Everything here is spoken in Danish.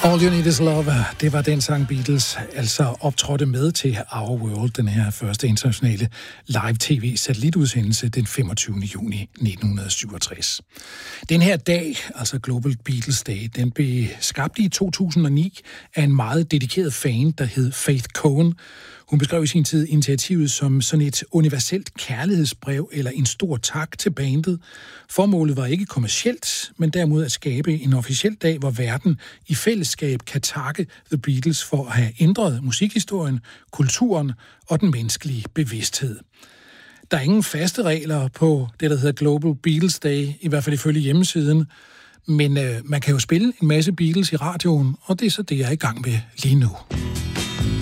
All You Need Is Love, det var den sang Beatles altså optrådte med til Our World, den her første internationale live-tv-satellitudsendelse den 25. juni 1967. Den her dag, altså Global Beatles Day, den blev skabt i 2009 af en meget dedikeret fan, der hed Faith Cohen. Hun beskrev i sin tid initiativet som sådan et universelt kærlighedsbrev eller en stor tak til bandet. Formålet var ikke kommercielt, men derimod at skabe en officiel dag, hvor verden i fællesskab kan takke The Beatles for at have ændret musikhistorien, kulturen og den menneskelige bevidsthed. Der er ingen faste regler på det, der hedder Global Beatles Day, i hvert fald ifølge hjemmesiden, men man kan jo spille en masse Beatles i radioen, og det er så det, jeg er i gang med lige nu.